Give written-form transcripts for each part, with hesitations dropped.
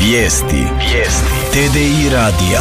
Vijesti. TDI radija.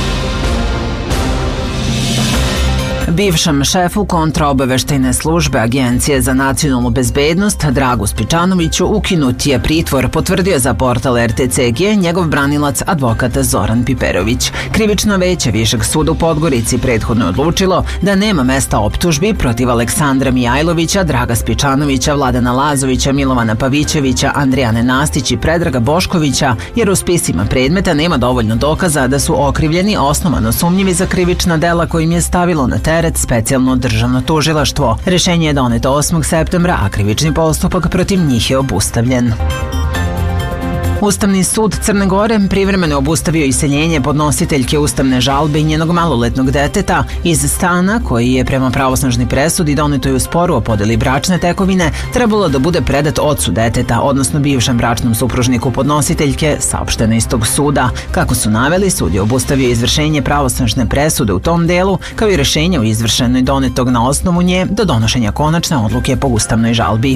Bivšem šefu kontraobaveštajne službe Agencije za nacionalnu bezbednost Dragu Spičanoviću ukinut je pritvor, potvrdio za portal RTCG njegov branilac advokat Zoran Piperović. Krivično veće Višeg suda u Podgorici prethodno je odlučilo da nema mesta optužbi protiv Aleksandra Mijajlovića, Draga Spičanovića, Vladana Lazovića, Milovana Pavićevića, Andrijane Nastić i Predraga Boškovića, jer u spisima predmeta nema dovoljno dokaza da su okrivljeni osnovano sumnjivi za krivična dela kojim je stavilo na teret specijalno državno tužilaštvo. Rešenje je doneto 8. septembra, a krivični postupak protiv njih je obustavljen. Ustavni sud Crne Gore privremeno obustavio iseljenje podnositeljke ustavne žalbe i njenog maloletnog deteta iz stana koji je prema pravosnažnoj presudi donetoj u sporu o podeli bračne tekovine trebalo da bude predat ocu deteta, odnosno bivšem bračnom supružniku podnositeljke, saopšteno iz tog suda. Kako su naveli, sud je obustavio izvršenje pravosnažne presude u tom delu, kao i rešenje o izvršenoj donetog na osnovu nje do donošenja konačne odluke po ustavnoj žalbi.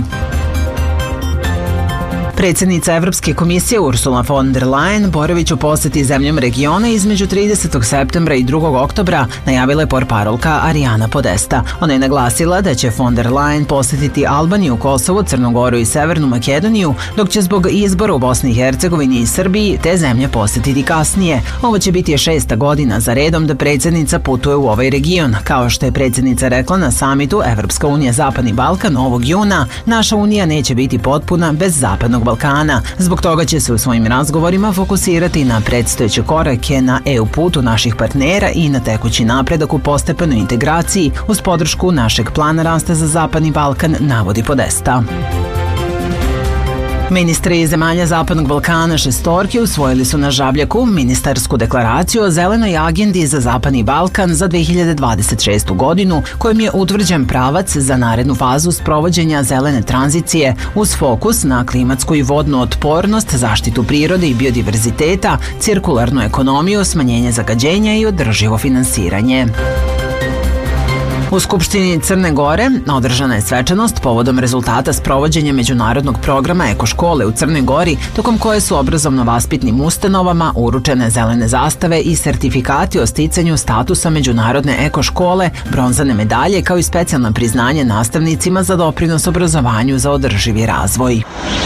Predsjednica Evropske komisije Ursula von der Leyen boravić u posjeti zemljom regiona između 30. septembra i 2. oktobra, najavila je portparolka Ariana Podesta. Ona je naglasila da će von der Leyen posjetiti Albaniju, Kosovo, Crnu Goru i Severnu Makedoniju, dok će zbog izbora u Bosni i Hercegovini i Srbiji te zemlje posjetiti kasnije. Ovo će biti 6. godina za redom da predsjednica putuje u ovaj region. Kao što je predsjednica rekla na samitu Evropska unija Zapadni Balkan ovog juna, naša unija neće biti potpuna bez Zapadnog Balkana. Zbog toga će se u svojim razgovorima fokusirati na predstojeće korake na EU putu naših partnera i na tekući napredak u postepenoj integraciji uz podršku našeg plana rasta za Zapadni Balkan, navodi Podesta. Ministri zemalja Zapadnog Balkana šestorke usvojili su na Žabljaku ministarsku deklaraciju o zelenoj agendi za Zapadni Balkan za 2026. godinu, kojim je utvrđen pravac za narednu fazu sprovođenja zelene tranzicije uz fokus na klimatsku i vodnu otpornost, zaštitu prirode i biodiverziteta, cirkularnu ekonomiju, smanjenje zagađenja i održivo finansiranje. U Skupštini Crne Gore održana je svečanost povodom rezultata sprovođenja međunarodnog programa Ekoškole u Crnoj Gori, tokom koje su obrazovno-vaspitnim ustanovama uručene zelene zastave i sertifikati o sticanju statusa međunarodne ekoškole, bronzane medalje kao i specijalna priznanje nastavnicima za doprinos obrazovanju za održivi razvoj.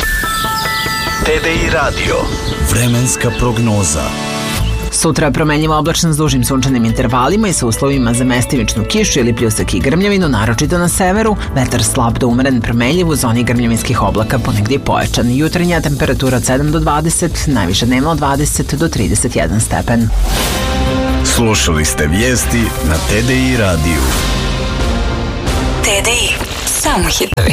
TDI radio. Vremenska prognoza. Sutra promenljivo oblačno s dužim sunčanim intervalima i sa uslovima za mestimičnu kišu ili pljusak i grmljavinu, naročito na severu, vetar slab do umeren promenljiv u zoni grmljavinskih oblaka ponegdje pojačan. Jutarnja temperatura od 7 do 20, najviše dnevno od 20 do 31 stepen. Slušali ste vijesti na TDI radiju. TDI, samo hitovi.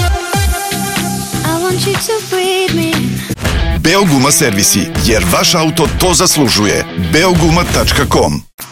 I want you to breathe me. Beoguma servisi, jer vaš auto to zaslužuje. Beoguma.com